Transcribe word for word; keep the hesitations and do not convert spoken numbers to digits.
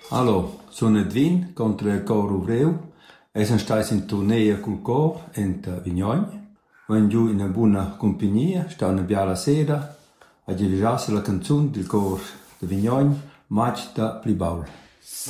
Allora, sono Edwin contro il coro Vreu e sono stato in tournée col coro in Vignogna. Vengo in una buona compagnia, sto una bella sera a dirigersi la canzone del coro di Vignogna, Match da Plibaul.